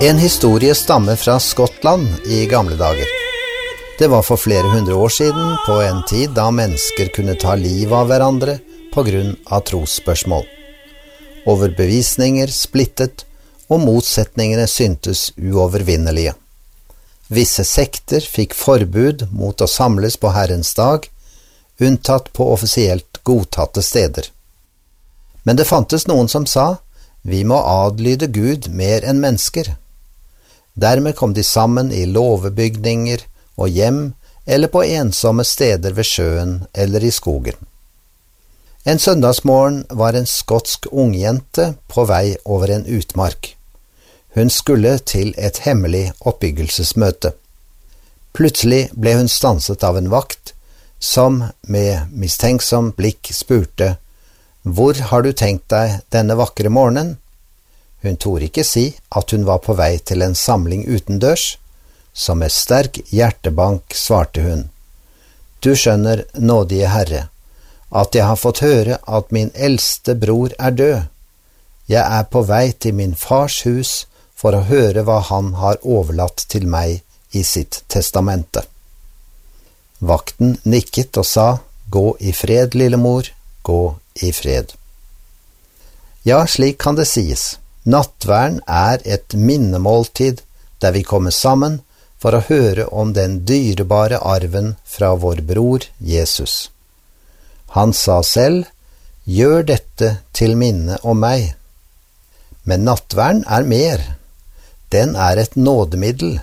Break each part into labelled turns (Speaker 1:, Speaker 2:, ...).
Speaker 1: En historie stammer fra Skottland i gamle dager. Det var for flere hundre år siden, på en tid da mennesker kunne ta livet av hverandre på grunn av trosspørsmål. Overbevisninger splittet, og motsetningene syntes uovervinnelige. Visse sekter fikk forbud mot å samles på Herrens dag, unntatt på offisielt godtatte steder. Men det fantes noen som sa, vi må adlyde Gud mer enn mennesker. Dermed kom de sammen i låvebygninger og hjem eller på ensomme steder ved sjøen eller i skogen. En søndagsmorgen var en skotsk ungjente på vei over en utmark. Hun skulle til et hemmelig oppbyggelsesmøte. Plutselig ble hun stanset av en vakt, som med mistenksom blikk spurte, «Hvor har du tenkt deg denne vakre morgenen?» Hun torde ikke si at hun var på vei til en samling utendørs, så med sterk hjertebank svarte hun, «Du skjønner, nådige Herre, at jeg har fått høre at min eldste bror er død. Jeg er på vei til min fars hus for å høre hva han har overlatt til meg i sitt testamente.» Vakten nikket og sa, «Gå i fred, lille mor, gå i fred.» Ja, slik kan det sies. Nattverden er et minnemåltid der vi kommer sammen for å høre om den dyrebare arven fra vår bror Jesus. Han sa selv, «Gjør dette til minne om meg.» Men nattverden er mer. Den er et nådemiddel.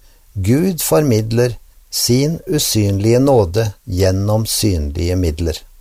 Speaker 1: Gud formidler sin usynlige nåde gjennom synlige midler.